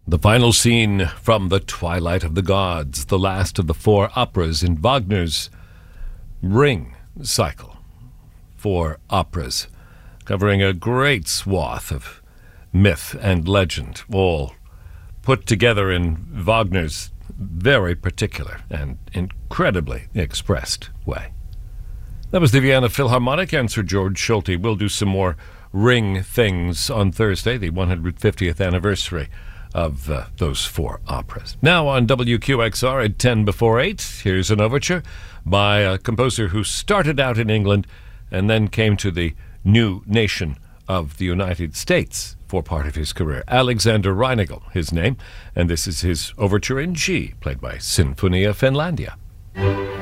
The final scene from The Twilight of the Gods, the last of the four operas in Wagner's Ring cycle. 4 operas covering a great swath of myth and legend, all put together in Wagner's very particular and incredibly expressed way. That was the Vienna Philharmonic and Sir George Solti. We'll do some more Ring things on Thursday, the 150th anniversary of those 4 operas. Now on WQXR at 10 before 8, here's an overture by a composer who started out in England and then came to the new nation of the United States for part of his career. Alexander Reinagel, his name, and this is his overture in G, played by Sinfonia Finlandia.